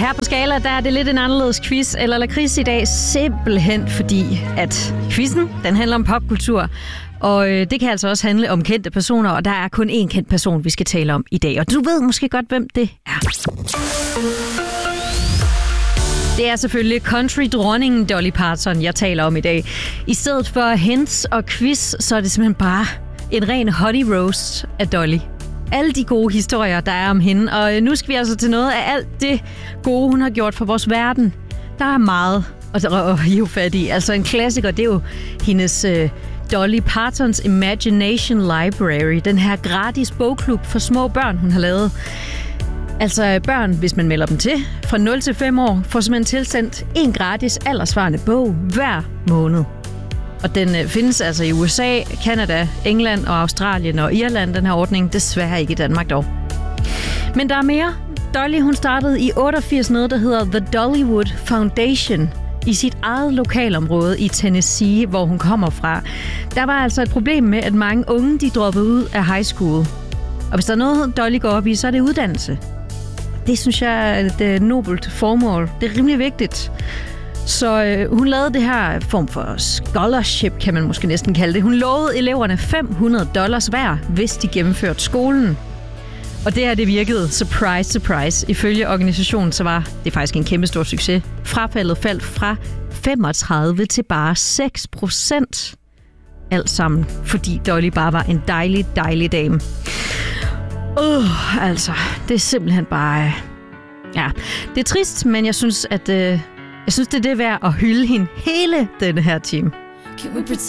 Her på Skala, der er det lidt en anderledes quiz eller lakrids i dag, simpelthen fordi, at quizzen, den handler om popkultur. Og det kan altså også handle om kendte personer, og der er kun én kendt person, vi skal tale om i dag. Og du ved måske godt, hvem det er. Det er selvfølgelig country-dronningen Dolly Parton, jeg taler om i dag. I stedet for hints og quiz, så er det simpelthen bare en ren honey roast af Dolly. Alle de gode historier, der er om hende. Og nu skal vi altså til noget af alt det gode, hun har gjort for vores verden. Der er meget at hive fat i. Altså en klassiker, det er jo hendes Dolly Partons Imagination Library. Den her gratis bogklub for små børn, hun har lavet. Altså børn, hvis man melder dem til, fra 0 til 5 år, får simpelthen tilsendt en gratis alderssvarende bog hver måned. Og den findes altså i USA, Canada, England og Australien og Irland, den her ordning. Desværre ikke i Danmark dog. Men der er mere. Dolly, hun startede i 88 noget, der hedder The Dollywood Foundation i sit eget lokalområde i Tennessee, hvor hun kommer fra. Der var altså et problem med, at mange unge, de droppede ud af high school. Og hvis der er noget, Dolly går op i, så er det uddannelse. Det synes jeg er et nobelt formål. Det er rimelig vigtigt. Så hun lavede det her form for scholarship, kan man måske næsten kalde det. Hun lovede eleverne $500 hver, hvis de gennemførte skolen. Og det her, det virkede. Surprise, surprise. Ifølge organisationen, så var det faktisk en kæmpe stor succes. Frafaldet faldt fra 35 til bare 6%. Alt sammen, fordi Dolly bare var en dejlig, dejlig dame. Altså, det er simpelthen bare... Ja, det er trist, men jeg synes, det er værd at hylde hende hele denne her time.